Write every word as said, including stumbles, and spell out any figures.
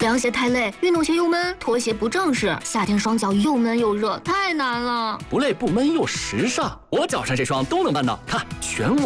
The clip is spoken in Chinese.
凉鞋太累，运动鞋又闷，拖鞋不正式，夏天双脚又闷又热，太难了。 不累不闷又时尚，我脚上这双都能办到。看全网